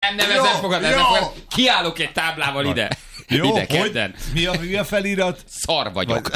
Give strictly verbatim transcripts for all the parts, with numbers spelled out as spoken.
Nem, nem ezen fogad, ezen fogad. Kiállok egy táblával ide. Jó, ide hogy? Mi a, mi a felirat? Szar vagyok.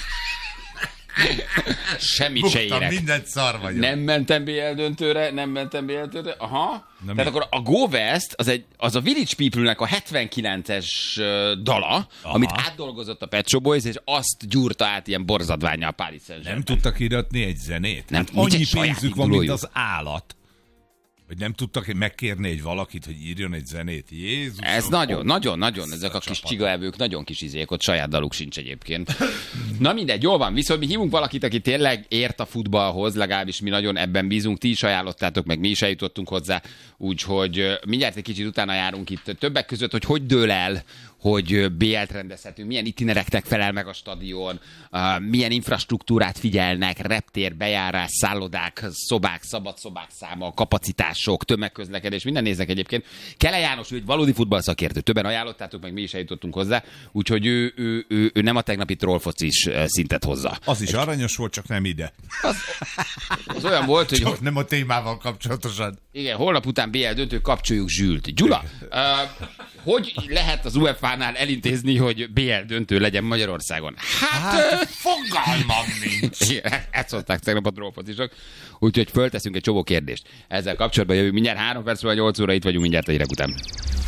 Semmit Buktam, se érek. mindent szar vagyok. Nem mentem bé el döntőre, nem mentem bé el döntőre. Aha. Na Tehát mi? akkor a Go West az, egy, az a Village People-nek a hetvenkilences dala, aha, amit átdolgozott a Pet Shop Boys, és azt gyúrta át ilyen borzadvánnyal a Paris Saint-Germain. Nem tudtak iratni egy zenét? Nem, Hát annyi nincs egy pénzük saját van, mint indulójuk. az állat. Hogy nem tudtak megkérni egy valakit, hogy írjon egy zenét. Jézus! Ez nagyon, nagyon, nagyon, ezek a kis csigaevők nagyon kis izék, ott saját daluk sincs egyébként. Na mindegy, jól van, viszont mi hívunk valakit, aki tényleg ért a futballhoz, legalábbis mi nagyon ebben bízunk, ti is ajánlottátok, meg mi is eljutottunk hozzá, úgyhogy mindjárt egy kicsit utána járunk itt többek között, hogy hogy dől el, hogy bé el-t rendezhetünk, milyen itinereknek felel meg a stadion, uh, milyen infrastruktúrát figyelnek, reptér, bejárás, szállodák, szobák, szabad szobák száma, kapacitások, tömegközlekedés, minden néznek egyébként. Kele János, ő egy valódi futballszakértő, többen ajánlottátok, meg mi is eljutottunk hozzá, úgyhogy ő, ő, ő, ő nem a tegnapi trollfocis szintet hozza. Az is aranyos volt, csak nem ide. Az, az olyan volt, hogy... Csak nem a témával kapcsolatosan. Igen, holnap után bé el döntő, kapcsoljuk Zsült. Gyula, uh, hogy lehet az u ef á-nál elintézni, hogy bé el döntő legyen Magyarországon? Hát, Hát, fogalmam nincs. igen, ezt szólták tegnap a trollfocisok. Úgyhogy fölteszünk egy csomó kérdést. Ezzel kapcsolatban jövünk mindjárt három perc, vagy nyolc óra, itt vagyunk mindjárt a hírek után.